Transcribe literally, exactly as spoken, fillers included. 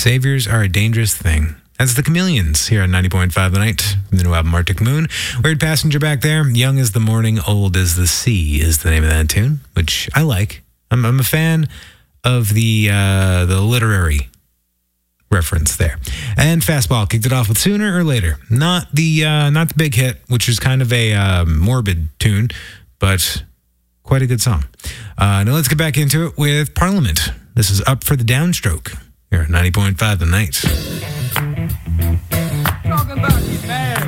Saviors are a dangerous thing. That's the Chameleons here on ninety point five The Night from the new album Arctic Moon. Weird Passenger back there. Young as the Morning, Old as the Sea is the name of that tune, which I like. I'm, I'm a fan of the uh, the literary reference there. And Fastball kicked it off with Sooner or Later. Not the uh, not the big hit, which is kind of a uh, morbid tune, but quite a good song. Uh, now let's get back into it with Parliament. This is Up for the Downstroke here at ninety point five The Night. Talking about you mad.